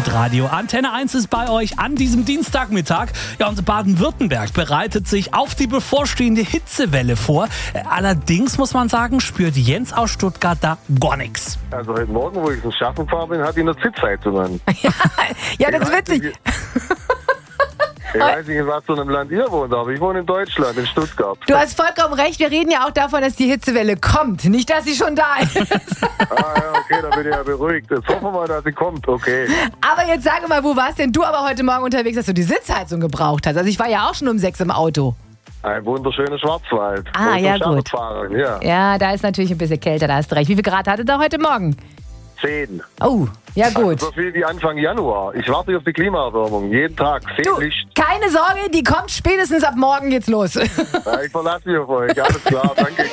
Hitradio. Antenne 1 ist bei euch an diesem Dienstagmittag. Ja, und Baden-Württemberg bereitet sich auf die bevorstehende Hitzewelle vor. Allerdings muss man sagen, spürt Jens aus Stuttgart da gar nichts. Also heute Morgen, wo ich ins Schaffen gefahren bin, hatte ich eine Sitzheizung an. Ja, das ist witzig. Ich weiß nicht, in was für einem Land ihr wohnt, aber ich wohne in Deutschland, in Stuttgart. Du hast vollkommen recht, wir reden ja auch davon, dass die Hitzewelle kommt. Nicht, dass sie schon da ist. Ja, okay, da bin ich ja beruhigt. Jetzt hoffen wir mal, dass sie kommt, okay. Aber jetzt sage mal, wo warst denn du aber heute Morgen unterwegs, dass du die Sitzheizung gebraucht hast? Also ich war ja auch schon um 6 im Auto. Ein wunderschöner Schwarzwald. Ja, gut. Fahren, ja. Ja, da ist natürlich ein bisschen kälter, da hast du recht. Wie viel Grad hattet ihr heute Morgen? 10. Oh, ja gut. Also so viel wie Anfang Januar. Ich warte auf die Klimaerwärmung. Jeden Tag. Du, Licht. keine Sorge, die kommt spätestens ab morgen geht's los. Ja, ich verlasse mich auf euch. Alles klar, danke.